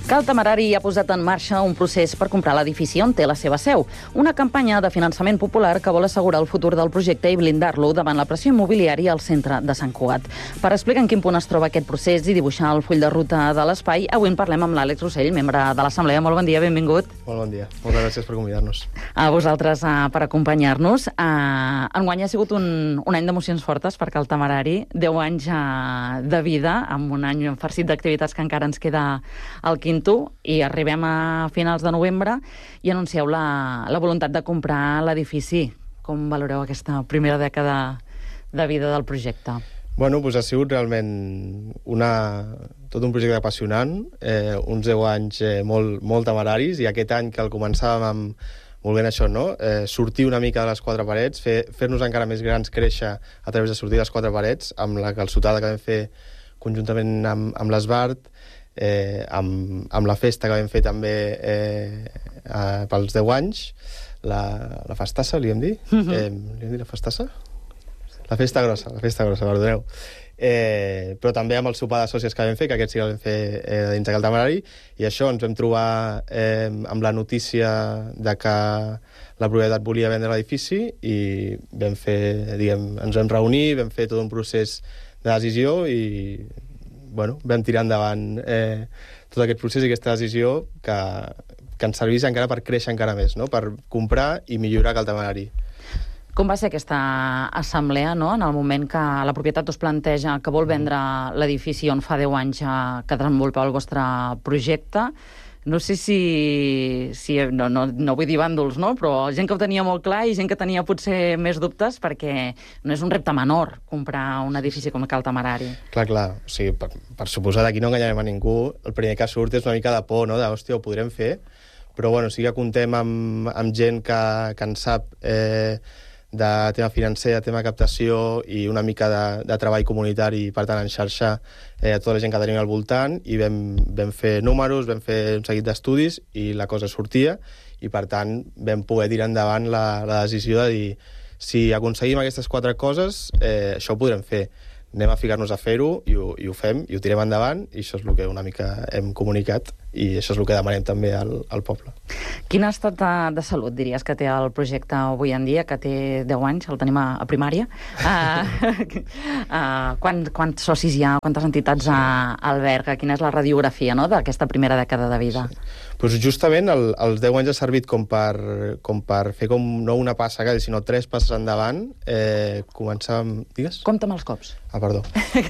Cal Temerari ha posat en marxa un procés per comprar l'edifici on té la seva seu. Una campanya de finançament popular que vol assegurar el futur del projecte i blindar-lo davant la pressió immobiliària al centre de Sant Cugat. Per explicar en quin punt es troba aquest procés i dibuixar el full de ruta de l'espai, avui en parlem amb l'Àlex Rossell, membre de l'Assemblea. Molt bon dia, benvingut. Molt bon dia. Moltes gràcies per convidar-nos. A vosaltres per acompanyar-nos. Enguany ha sigut un any d'emocions fortes per Cal Temerari, 10 anys de vida, amb un any farcit d'activitats que encara ens queda al quinto, i arribem a finals de novembre i anuncieu la voluntat de comprar l'edifici. Com valoreu aquesta primera dècada de vida del projecte? Bueno, doncs ha sigut realment tot un projecte apassionant, uns 10 anys molt temeraris, i aquest any que el començàvem volent això, no? Sortir una mica de les quatre parets, fer-nos encara més grans, créixer a través de sortir de les quatre parets, amb la calçotada que vam fer conjuntament amb l'Esbart, amb la festa que vam fer també pels 10 anys, la festassa, li hem dit? Li hem dit la festassa? La festa grossa, perdoneu. Però també amb el sopar de sòcies que vam fer, que aquest sí que el vam fer dins de Cal Temerari, i això ens vam trobar amb la notícia de que la propietat volia vendre l'edifici i vam fer, ens vam reunir, vam fer tot un procés de decisió i vam tirar endavant tot aquest procés i aquesta decisió que ens servís encara per créixer encara més, no? Per comprar i millorar Cal Temerari. Com va ser aquesta assemblea, no? En el moment que la propietat us planteja que vol vendre l'edifici on fa 10 anys que desenvolupeu el vostre projecte? No sé si no vull dir bàndols, no? Però gent que ho tenia molt clar i gent que tenia potser més dubtes, perquè no és un repte menor comprar un edifici com Cal Temerari. Clar. O sigui, per suposar, aquí no enganyarem a ningú, el primer que surt és una mica de por, no? Hòstia, ho podrem fer? Però sí que comptem amb gent que en sap de tema financer, de tema captació i una mica de treball comunitari, per tant, en xarxa a tota la gent que tenim al voltant, i vam fer números, vam fer un seguit d'estudis i la cosa sortia, i per tant vam poder tirar endavant la decisió de dir si aconseguim aquestes 4 coses, això ho podrem fer. Anem a ficar-nos a fer-ho i ho fem, i ho tirem endavant, i això és el que una mica hem comunicat, i això és el que demanem també al poble. Quin estat de salut diries que té el projecte avui en dia, que té 10 anys, el tenim a primària? Quants socis hi ha, quantes entitats alberga? Quina és la radiografia, no?, d'aquesta primera dècada de vida? Doncs justament els 10 anys ha servit com per fer no una passa, sinó 3 passes endavant. Començàvem... Digues? Compta'm els cops. Perdó.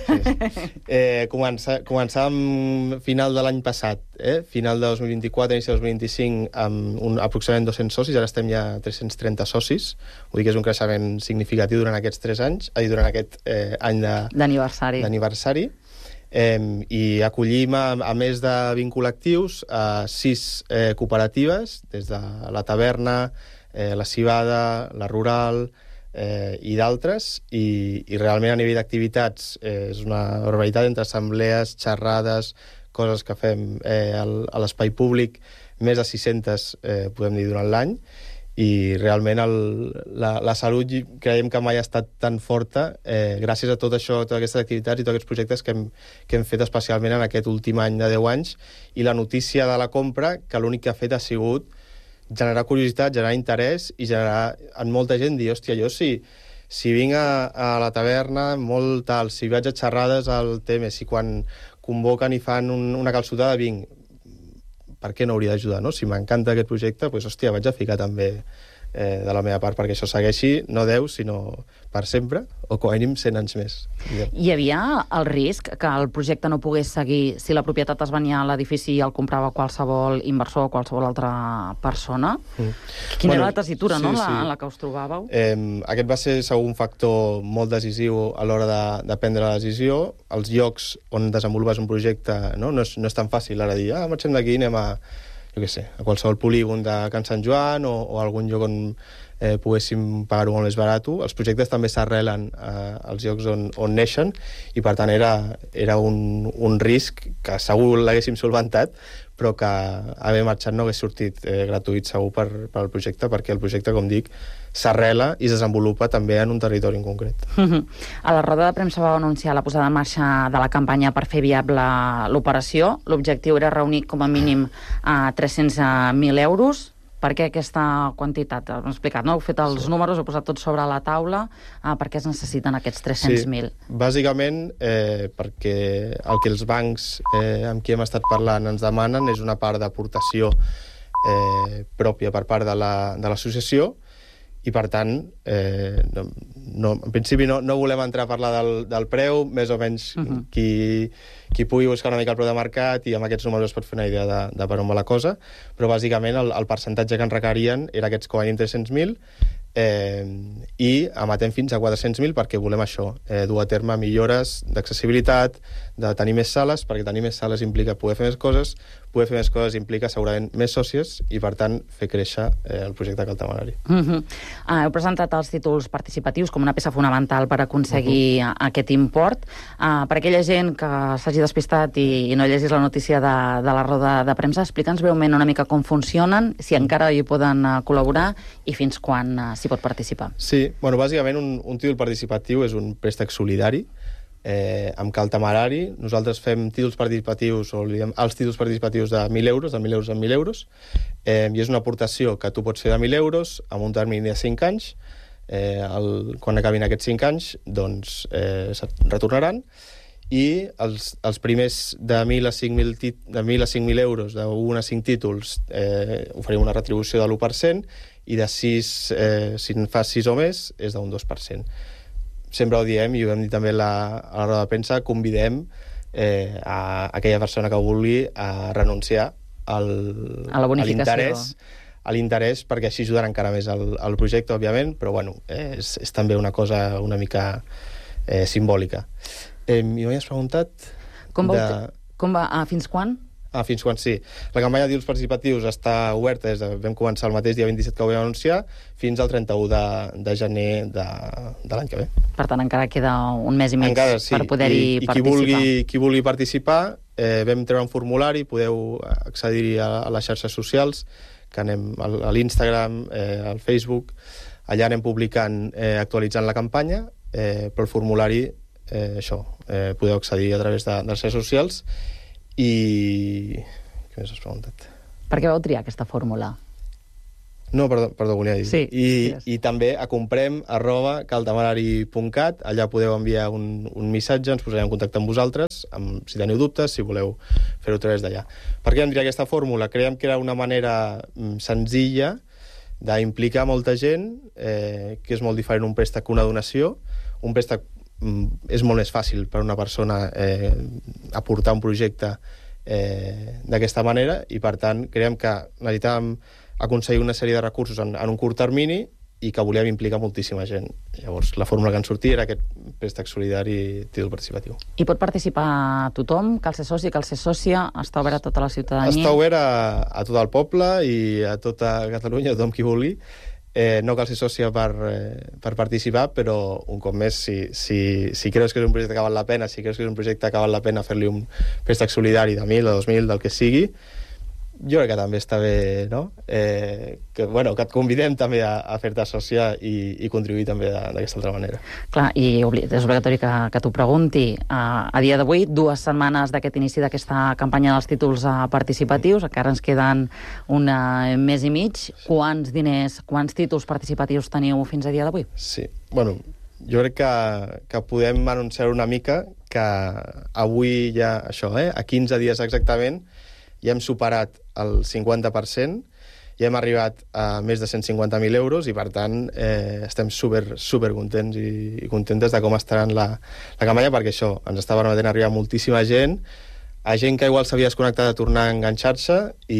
Sí. Començàvem final de l'any passat, final de 2024, inici de 2025, amb aproximadament 200 socis, ara estem ja a 330 socis, vull dir que és un creixement significatiu durant aquests 3 anys, durant aquest any d'aniversari. I acollim a més de 20 col·lectius, 6 cooperatives, des de la taverna, la civada, la rural i d'altres, i realment a nivell d'activitats és una barbaritat entre assemblees, xerrades, coses que fem a l'espai públic, més de 600 podem dir durant l'any, i realment la salut creiem que mai ha estat tan forta gràcies a tot això, totes aquestes activitats i tots aquests projectes que hem fet especialment en aquest últim any de 10 anys, i la notícia de la compra, que l'únic que ha fet ha sigut generar curiositat, generar interès i generar en molta gent dir, hòstia, jo si vinc a la taverna, molt tal, si vaig a xerrades al tema, si quan convoquen i fan una calçotada vinc, per què no hauria d'ajudar, no? Si m'encanta aquest projecte, doncs, hòstia, vaig a ficar també de la meva part perquè això segueixi, no 10, sinó per sempre, o com a mínim 100 anys més. Hi havia el risc que el projecte no pogués seguir si la propietat es venia a l'edifici i el comprava qualsevol inversor o qualsevol altra persona? Quina era la tessitura, no?, en la que us trobàveu? Aquest va ser segur un factor molt decisiu a l'hora de prendre la decisió. Els llocs on desenvolupes un projecte no és tan fàcil ara dir, marxem d'aquí, anem a qualsevol polígon de Can Sant Joan o algun lloc on poguéssim pagar-ho molt més barat. Els projectes també s'arrelen als llocs on neixen, i per tant era un risc que segur l'haguéssim solventat, però que haver marxat no hagués sortit gratuït segur per al projecte, perquè el projecte, com dic, s'arrela i es desenvolupa també en un territori en concret. A la roda de premsa vau anunciar la posada en marxa de la campanya per fer viable l'operació. L'objectiu era reunir com a mínim 300.000 euros. Per què aquesta quantitat? Hem explicat, no? Heu fet els números, heu posat tot sobre la taula. Per què es necessiten aquests 300.000? Sí, bàsicament perquè el que els bancs amb qui hem estat parlant ens demanen és una part d'aportació pròpia per part de l'associació, i per tant, en principi no volem entrar a parlar del preu, més o menys qui pugui buscar una mica el preu de mercat, i amb aquests números es pot fer una idea de per on va la cosa, però bàsicament el percentatge que ens requerien era aquests com a mínim 300.000, i amatem fins a 400.000 perquè volem això, dur a terme millores d'accessibilitat, de tenir més sales, perquè tenir més sales implica poder fer més coses implica segurament més sòcies i per tant fer créixer el projecte Cal Tamarari. Heu presentat els títols participatius com una peça fonamental per aconseguir aquest import. Per aquella gent que s'hagi despistat i no llegís la notícia de la roda de premsa, explica'ns breument una mica com funcionen, si encara hi poden col·laborar i fins quan s'hi pot participar. Sí, bueno, bàsicament un títol participatiu és un préstec solidari amb Cal Tamarari. Nosaltres fem títols participatius, o li diem els títols participatius de 1.000 euros, de 1.000 euros en 1.000 euros, i és una aportació que tu pots fer de 1.000 euros amb un termini de 5 anys. Quan acabin aquests 5 anys, doncs se't retornaran, i els primers de 1.000 a 5.000 euros, de 1 a 5 títols, oferim una retribució de l'1%, i de 6, si en fas 6 o més, és d'un 2%. Sempre ho diem, i ho vam dir també a la roda de premsa, convidem a aquella persona que vulgui a renunciar a l'interès, perquè així ajudarà encara més al projecte, òbviament, però bueno, és també una cosa una mica simbòlica. I m'havies preguntat... Fins quan? Fins quan sí. La campanya de títols participatius està oberta vam començar el mateix dia 27 que ho vam anunciar, fins al 31 de gener de l'any que ve. Per tant, encara queda un mes i mig per poder-hi participar. I qui vulgui participar, vam treure un formulari, podeu accedir-hi a les xarxes socials, que anem a l'Instagram, al Facebook, allà anem publicant, actualitzant la campanya, però el formulari, podeu accedir a través de les xarxes socials. I... què més has preguntat? Per què vau triar aquesta fórmula? No, perdó, volia dir. Sí, I també a comprem@caltamarari.cat, allà podeu enviar un missatge, ens posarem en contacte amb vosaltres, si teniu dubtes, si voleu fer-ho a través d'allà. Per què vam triar aquesta fórmula? Creiem que era una manera senzilla d'implicar molta gent, que és molt diferent un préstec que una donació. Un préstec és molt més fàcil per a una persona aportar un projecte d'aquesta manera, i per tant creiem que necessitàvem aconseguir una sèrie de recursos en un curt termini i que volíem implicar moltíssima gent. Llavors la fórmula que ens sortia era aquest préstec solidari títol participatiu. I pot participar tothom? Cal ser soci, cal ser sòcia? Està obert a tota la ciutadania? Està obert a tot el poble i a tota Catalunya, a tothom qui vulgui. No cal ser sòcia per participar, però un cop més, si creus que és un projecte que val la pena, si creus que és un projecte que val la pena fer-li un préstec solidari de 1.000 o 2.000, del que sigui, jo crec que també està bé, no? Que et convidem també a fer-te sòcia i contribuir també d'aquesta altra manera. Clar, i és obligatori que t'ho pregunti. A dia d'avui, 2 setmanes d'aquest inici d'aquesta campanya dels títols participatius, encara ens queden un mes i mig. Quants diners, quants títols participatius teniu fins a dia d'avui? Sí, jo crec que podem anunciar una mica que avui ja, a 15 dies exactament, ja hem superat el 50%, ja hem arribat a més de 150.000 euros i, per tant, estem super contents i contentes de com estarà la campanya, perquè això ens està permetent arribar a moltíssima gent, a gent que igual s'havia desconnectat de tornar a enganxar-se,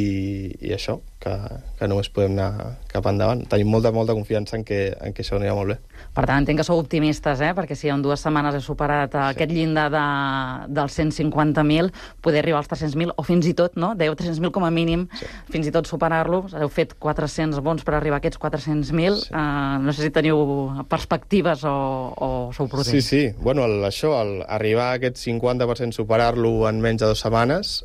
i això, que només podem anar cap endavant. Tenim molta confiança en que això anirà molt bé. Per tant, entenc que sou optimistes, perquè si en 2 setmanes he superat aquest llindar dels 150.000, poder arribar als 300.000, o fins i tot, no? Dèieu 300.000 com a mínim, fins i tot superar-lo. Heu fet 400 bons per arribar a aquests 400.000. No sé si teniu perspectives o sou prudents. Sí. Arribar a aquest 50%, superar-lo en menys de 2 setmanes,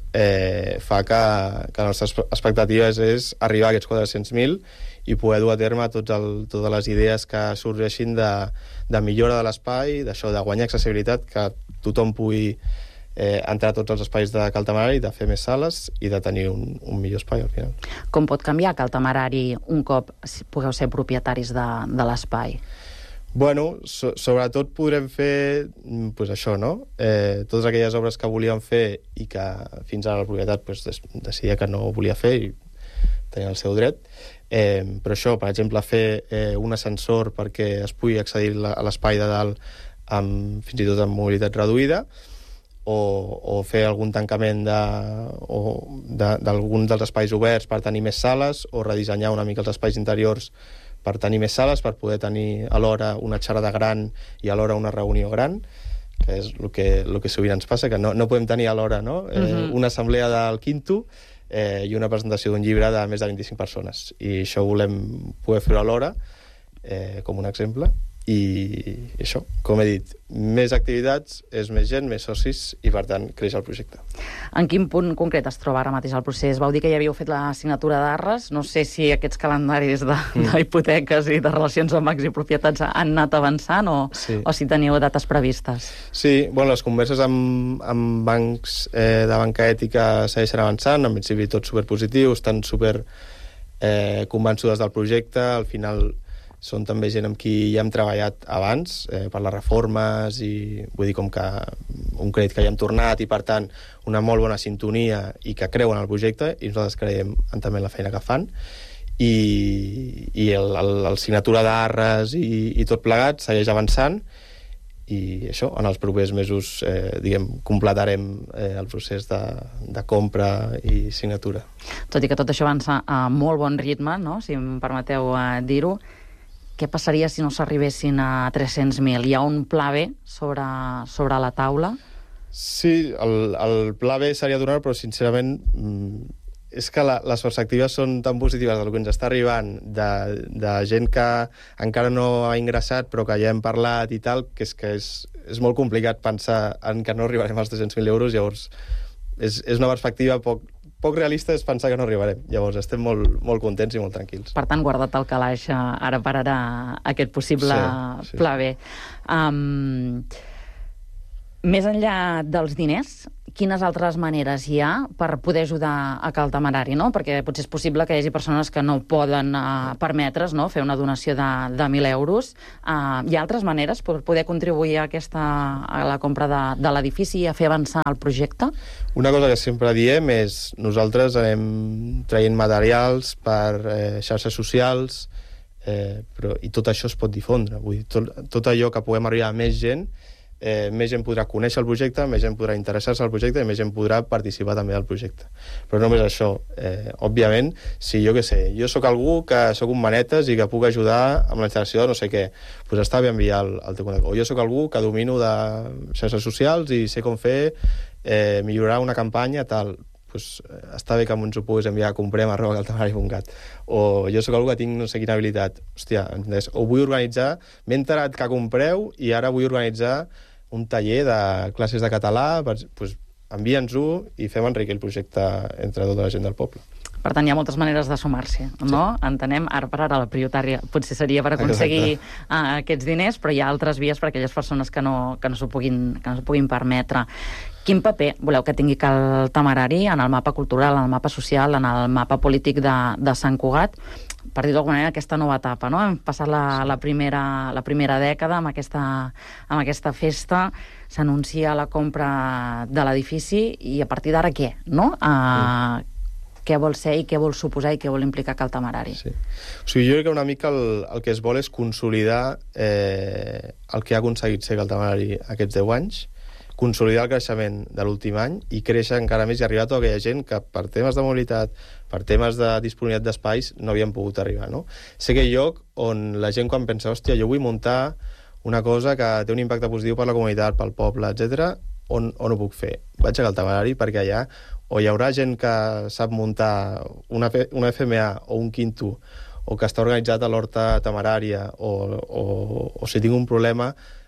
fa que la nostra expectativa és arribar a aquests 400.000 i poder dur a terme totes les idees que sorgeixin de millora de l'espai, d'això, de guanyar accessibilitat, que tothom pugui entrar a tots els espais de Cal Temerari, de fer més sales i de tenir un millor espai al final. Com pot canviar Cal Temerari un cop pugueu ser propietaris de l'espai? Bueno, sobretot podrem fer pues això, no? Totes aquelles obres que volíem fer i que fins ara la propietat pues, decidia que no volia fer i tenia el seu dret. Però això, per exemple, fer un ascensor perquè es pugui accedir a l'espai de dalt fins i tot amb mobilitat reduïda, o fer algun tancament d'algun dels espais oberts per tenir més sales, o redissenyar una mica els espais interiors per tenir més sales, per poder tenir alhora una xerrada gran i alhora una reunió gran, que és el que sovint ens passa, que no podem tenir alhora, no? Una assemblea del quinto i una presentació d'un llibre de més de 25 persones. I això volem poder fer-ho alhora, com un exemple. I això, com he dit, més activitats, és més gent, més socis, i per tant creix el projecte. En quin punt concret es troba ara mateix el procés? Vau dir que ja havíeu fet la signatura d'arres. No sé si aquests calendaris d'hipoteques i de relacions amb bancs i propietats han anat avançant o si teniu dates previstes. Sí, bueno, les converses amb bancs de banca ètica segueixen avançant, en principi tots superpositius, estan super convençudes del projecte, al final són també gent amb qui ja hem treballat abans per les reformes i vull dir com que un crèdit que ja hem tornat i per tant una molt bona sintonia i que creuen en el projecte i nosaltres creiem també en la feina que fan i el signatura d'arres i tot plegat segueix avançant i això, en els propers mesos completarem el procés de compra i signatura. Tot i que tot això avança a molt bon ritme, no? Si em permeteu dir-ho, què passaria si no s'arribessin a 300.000? Hi ha un pla B sobre la taula? Sí, el pla B seria donar, però sincerament és que les perspectives són tan positives del que ens està arribant, de gent que encara no ha ingressat però que ja hem parlat i tal, que és molt complicat pensar en que no arribarem als 300.000 euros, llavors és una perspectiva poc realista és pensar que no arribarem. Llavors estem molt contents i molt tranquils. Per tant, guarda't al calaix ara per ara aquest possible pla B. Més enllà dels diners, quines altres maneres hi ha per poder ajudar a Cal Temerari, no? Perquè potser és possible que hi hagi persones que no poden permetre's fer una donació de 1.000 euros. Hi ha altres maneres per poder contribuir a la compra de l'edifici i a fer avançar el projecte? Una cosa que sempre diem és nosaltres anem traient materials per xarxes socials i tot això es pot difondre. Vull dir, tot allò que puguem arribar a més gent gent podrà conèixer el projecte, més gent podrà interessar-se al projecte i més gent podrà participar també del projecte. Però només això. Òbviament, si jo sóc algú que sóc un manetes i que puc ajudar amb la instal·lació de no sé què, doncs està bé enviar el teu contacte. O jo sóc algú que domino de xarxes socials i sé com fer, millorar una campanya, tal. Pues està bé que ens ho puguis enviar a comprem@caltemerari.cat. O jo sóc algú que tinc no sé quina habilitat. Hòstia, o vull organitzar, m'he enterat que compreu i ara vull organitzar un taller de classes de català, pues envia'ns-ho i fem enriquir el projecte entre tota la gent del poble. Per tant, hi ha moltes maneres de sumar-s'hi, no? Sí. Entenem, ara per ara la prioritària potser seria per aconseguir aquests diners, però hi ha altres vies per a aquelles persones que no s'ho puguin permetre. Quin paper voleu que tingui Cal Temerari en el mapa cultural, en el mapa social, en el mapa polític de Sant Cugat? Per dir d'alguna manera, aquesta nova etapa, no? Hem passat la primera dècada amb aquesta festa, s'anuncia la compra de l'edifici i a partir d'ara què, no? Què vol ser i què vol suposar i què vol implicar Cal Temerari. Sí. O sigui, jo crec que una mica el que es vol és consolidar el que ha aconseguit ser Cal Temerari aquests 10 anys, consolidar el creixement de l'últim any i créixer encara més i arribar a tota aquella gent que per temes de mobilitat, per temes de disponibilitat d'espais, no havien pogut arribar, no? Sé que hi ha lloc on la gent quan pensa, hòstia, jo vull muntar una cosa que té un impacte positiu per la comunitat, pel poble, etc. On ho puc fer? Vaig a Cal Temerari perquè allà o hi haurà gent que sap muntar una FMA o un quinto o que està organitzat a l'Horta Temerària o si tinc un problema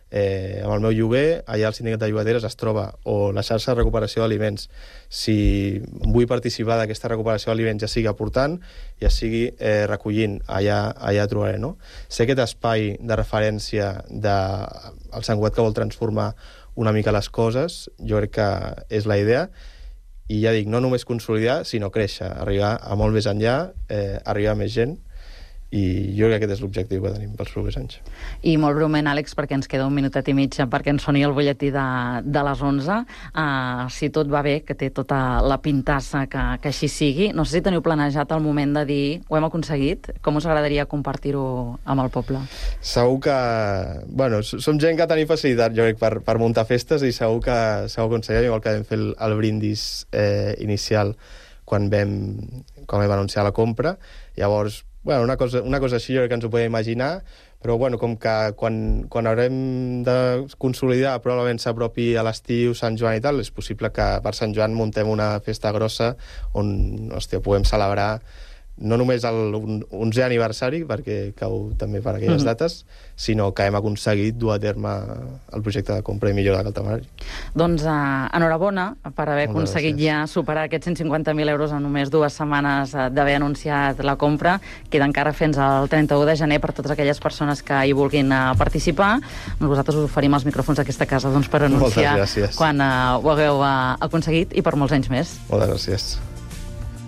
amb el meu lloguer, allà al sindicat de llogateres es troba o la xarxa de recuperació d'aliments. Si vull participar d'aquesta recuperació d'aliments, ja sigui aportant, ja sigui recollint, allà trobaré, no? Ser aquest espai de referència del Sant Cugat que vol transformar una mica les coses, jo crec que és la idea, i ja dic, no només consolidar, sinó créixer, arribar a molt més enllà, arribar a més gent, i jo crec que aquest és l'objectiu que tenim pels propers anys. I molt breument, Àlex, perquè ens queda un minutet i mig perquè ens soni el butlletí de les 11. Si tot va bé, que té tota la pintassa que així sigui, no sé si teniu planejat el moment de dir ho hem aconseguit, com us agradaria compartir-ho amb el poble? Segur que... Bueno, som gent que tenim facilitat, jo crec, per muntar festes, i segur que aconseguirem, igual que vam fer el brindis inicial quan vam anunciar la compra. Llavors, bueno, una cosa així jo crec que ens ho podem imaginar, però bueno, com que quan haurem de consolidar probablement s'apropi a l'estiu, Sant Joan i tal, és possible que per Sant Joan muntem una festa grossa on, hòstia, puguem celebrar no només l'11è aniversari, perquè cau també per aquelles dates, sinó que hem aconseguit dur a terme el projecte de compra i millora del Tamarari. Doncs enhorabona per haver aconseguit ja superar aquests 150.000 euros en només 2 setmanes d'haver anunciat la compra. Queda encara fins al 31 de gener per totes aquelles persones que hi vulguin participar. Nosaltres us oferim els micròfons d'aquesta casa per anunciar quan ho hagueu aconseguit, i per molts anys més. Moltes gràcies.